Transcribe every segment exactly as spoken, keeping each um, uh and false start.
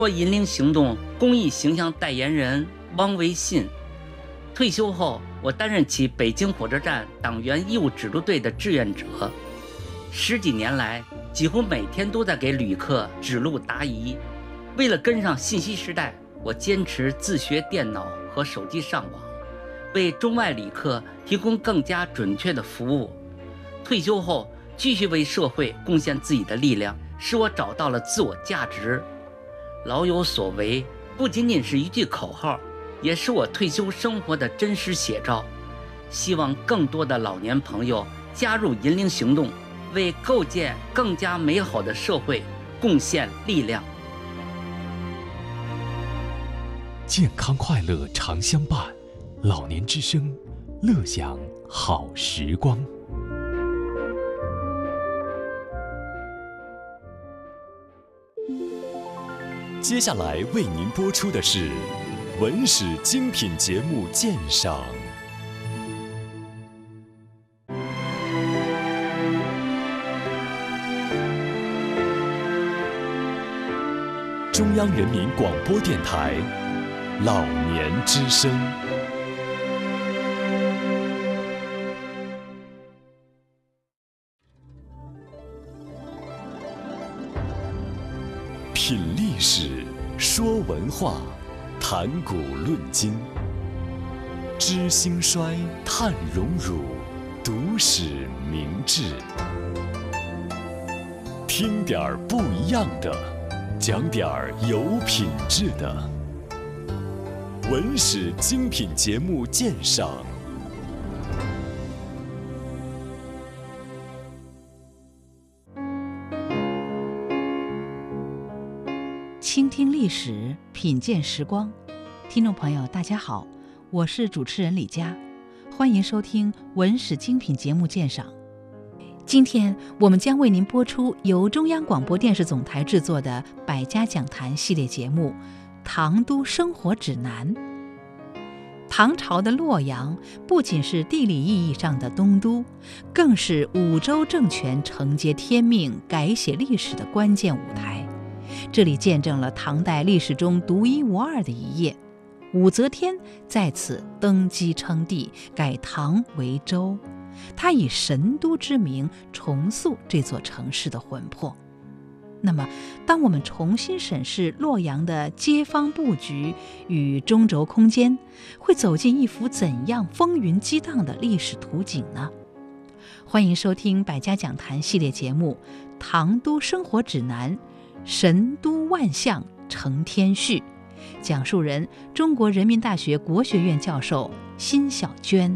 我引领行动公益形象代言人汪维信。退休后，我担任起北京火车站党员义务指路队的志愿者，十几年来，几乎每天都在给旅客指路答疑。为了跟上信息时代，我坚持自学电脑和手机上网，为中外旅客提供更加准确的服务。退休后，继续为社会贡献自己的力量，使我找到了自我价值。老有所为不仅仅是一句口号，也是我退休生活的真实写照。希望更多的老年朋友加入引领行动，为构建更加美好的社会贡献力量。 健康快乐常相伴，老年之声，乐享好时光。接下来为您播出的是文史精品节目鉴赏。中央人民广播电台老年之声。品历史，说文化，谈古论今，知兴衰，探荣辱，读史明智。听点儿不一样的，讲点儿有品质的。文史精品节目鉴赏。 倾听历史，品鉴时光。听众朋友大家好，我是主持人李佳，欢迎收听文史精品节目鉴赏。今天我们将为您播出由中央广播电视总台制作的百家讲坛系列节目《唐都生活指南》。唐朝的洛阳不仅是地理意义上的东都，更是武周政权承接天命、改写历史的关键舞台。这里见证了唐代历史中独一无二的一页，武则天在此登基称帝，改唐为周。他以神都之名重塑这座城市的魂魄。那么当我们重新审视洛阳的街坊布局与中轴空间，会走进一幅怎样风云激荡的历史图景呢？欢迎收听百家讲坛系列节目《唐都生活指南》，神都万象承天序，讲述人中国人民大学国学院教授辛晓娟。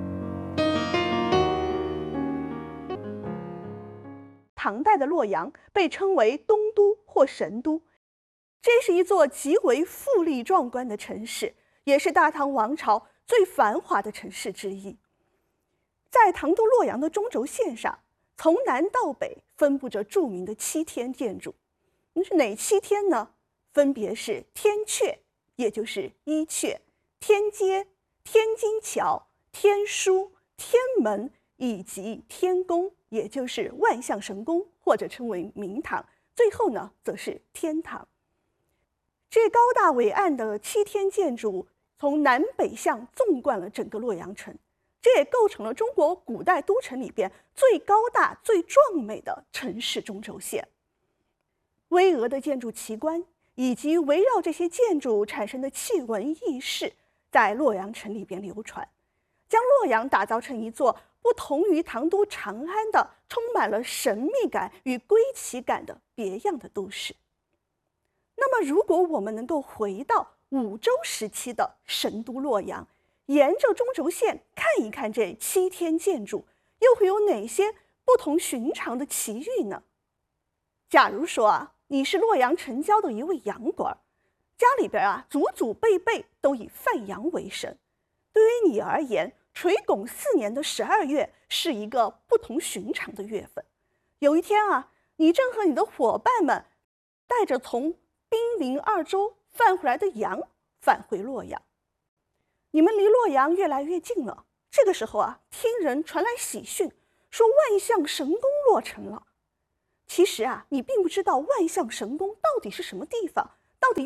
唐代的洛阳被称为东都或神都，这是一座极为富丽壮观的城市，也是大唐王朝最繁华的城市之一。在唐都洛阳的中轴线上，从南到北分布着著名的七天建筑。是哪七天呢？分别是天阙，也就是一阙；天街、天津桥、天书、天门以及天宫，也就是万象神宫，或者称为明堂。最后呢，则是天堂。这高大伟岸的七天建筑从南北向纵贯了整个洛阳城，这也构成了中国古代都城里边最高大、最壮美的城市中轴线。巍峨的建筑奇观以及围绕这些建筑产生的奇闻异事，在洛阳城里边流传，将洛阳打造成一座不同于唐都长安的充满了神秘感与归奇感的别样的都市。那么如果我们能够回到武周时期的神都洛阳，沿着中轴线看一看这七天建筑，又会有哪些不同寻常的奇遇呢？假如说啊，你是洛阳城郊的一位羊倌，家里边啊祖祖辈辈都以贩羊为生。对于你而言，垂拱四年的十二月是一个不同寻常的月份。有一天啊，你正和你的伙伴们带着从濒临二州贩回来的羊返回洛阳。你们离洛阳越来越近了，这个时候啊，听人传来喜讯，说万象神宫落成了。其实啊，你并不知道万象神宫到底是什么地方，到底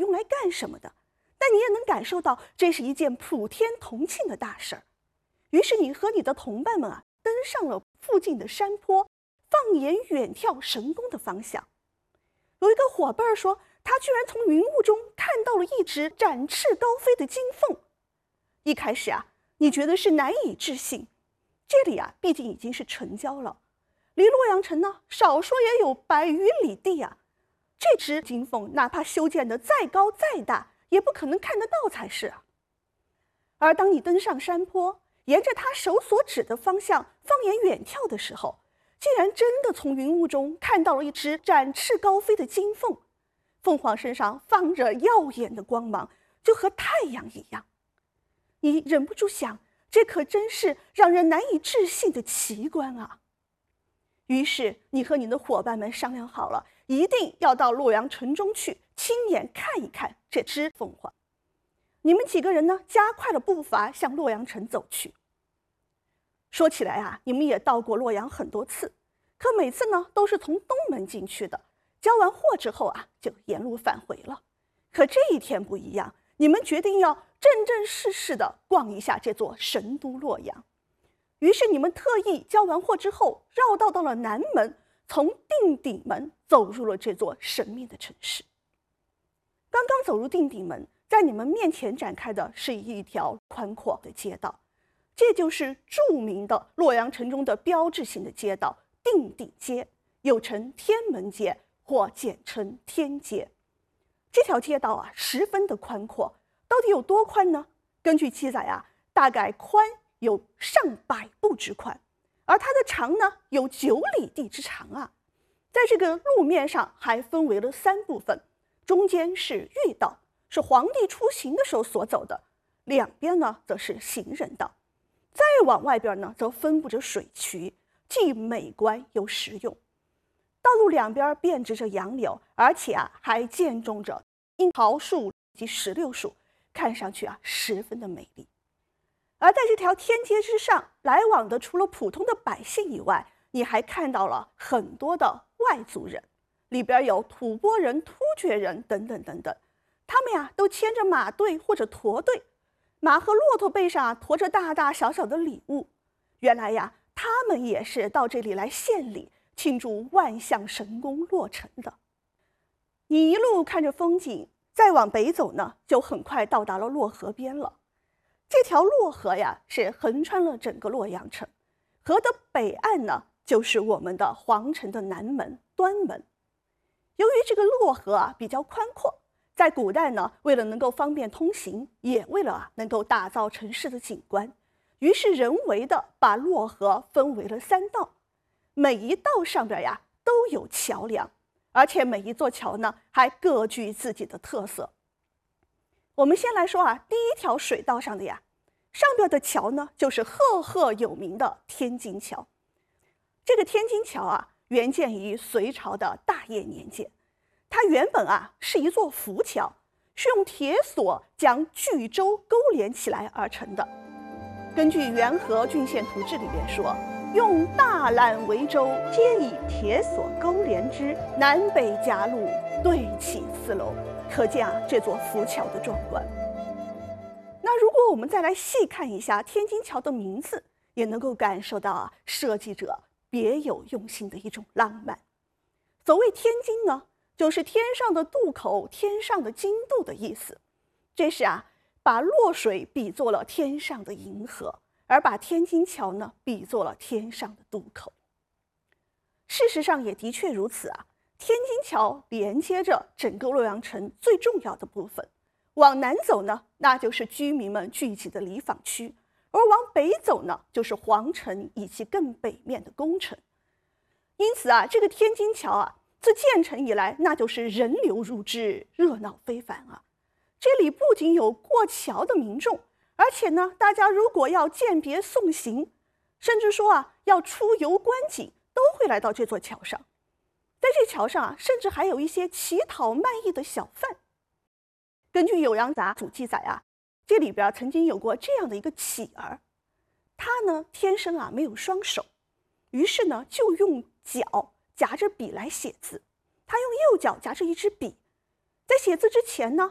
什么的，但你也能感受到这是一件普天同庆的大事儿。于是你和你的同伴们啊，登上了附近的山坡，放眼远眺神宫的方向。有一个伙伴说，他居然从云雾中看到了一只展翅高飞的金凤。一开始啊，你觉得是难以置信，这里啊，毕竟已经是城郊了，离洛阳城呢，少说也有百余里地啊。这只金凤哪怕修建的再高再大，也不可能看得到才是啊。而当你登上山坡，沿着他手所指的方向放眼远眺的时候，竟然真的从云雾中看到了一只展翅高飞的金凤。凤凰身上放着耀眼的光芒，就和太阳一样。你忍不住想，这可真是让人难以置信的奇观啊！于是你和你的伙伴们商量好了，一定要到洛阳城中去亲眼看一看这只凤凰。你们几个人呢，加快了步伐向洛阳城走去。说起来啊，你们也到过洛阳很多次，可每次呢都是从东门进去的，交完货之后啊，就沿路返回了。可这一天不一样，你们决定要正正式式的逛一下这座神都洛阳。于是你们特意交完货之后，绕道到了南门，从定鼎门走入了这座神秘的城市。刚刚走入定鼎门，在你们面前展开的是一条宽阔的街道，这就是著名的洛阳城中的标志性的街道定鼎街，又称天门街或简称天街。这条街道啊，十分的宽阔，到底有多宽呢？根据记载啊，大概宽有上百步之宽，而它的长呢，有九里地之长啊。在这个路面上还分为了三部分，中间是御道，是皇帝出行的时候所走的，两边呢则是行人道，再往外边呢则分布着水渠，既美观又实用。道路两边遍植着杨柳，而且啊还建种着樱桃树及石榴树，看上去啊十分的美丽。而在这条天街之上，来往的除了普通的百姓以外，你还看到了很多的外族人，里边有吐蕃人、突厥人等等等等。他们呀都牵着马队或者驼队，马和骆驼背上啊驮着大大小小的礼物。原来呀，他们也是到这里来献礼，庆祝万象神功落成的。你一路看着风景，再往北走呢，就很快到达了洛河边了。这条洛河呀，是横穿了整个洛阳城，河的北岸呢，就是我们的皇城的南门端门。由于这个洛河啊比较宽阔，在古代呢，为了能够方便通行，也为了啊能够打造城市的景观，于是人为的把洛河分为了三道，每一道上边呀都有桥梁，而且每一座桥呢还各具自己的特色。我们先来说啊，第一条水道上的呀，上边的桥呢就是赫赫有名的天津桥。这个天津桥啊，原建于隋朝的大业年间，它原本啊是一座浮桥，是用铁索将巨舟勾连起来而成的。根据《元和郡县图志》里边说，用大缆为舟，皆以铁索勾连之，南北夹路，对起四楼。可见啊，这座浮桥的壮观。那如果我们再来细看一下天津桥的名字，也能够感受到啊，设计者别有用心的一种浪漫。所谓天津呢，就是天上的渡口，天上的经度的意思。这是啊，把洛水比作了天上的银河，而把天津桥呢比作了天上的渡口。事实上也的确如此啊，天津桥连接着整个洛阳城最重要的部分。往南走呢，那就是居民们聚集的里坊区；而往北走呢，就是皇城以及更北面的宫城。因此啊，这个天津桥啊，自建成以来，那就是人流如织，热闹非凡啊。这里不仅有过桥的民众，而且呢，大家如果要饯别送行，甚至说啊要出游观景，都会来到这座桥上。在这桥上啊，甚至还有一些乞讨卖艺的小贩。根据《酉阳杂俎》记载啊，这里边曾经有过这样的一个乞儿，他呢天生啊没有双手，于是呢就用脚夹着笔来写字。他用右脚夹着一支笔，在写字之前呢，